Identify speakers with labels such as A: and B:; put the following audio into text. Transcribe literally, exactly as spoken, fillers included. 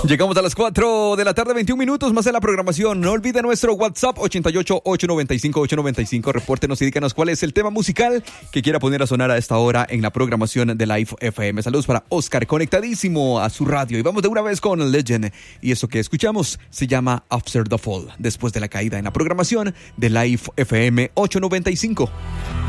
A: Llegamos a las cuatro de la tarde, veintiún minutos más en la programación. No olvide nuestro WhatsApp ochenta y ocho, ochocientos noventa y cinco, ochocientos noventa y cinco. Repórtenos y díganos cuál es el tema musical que quiera poner a sonar a esta hora en la programación de Live F M. Saludos para Oscar, conectadísimo a su radio. Y vamos de una vez con Legend. Y eso que escuchamos se llama After the Fall, después de la caída en la programación de Live F M ochocientos noventa y cinco.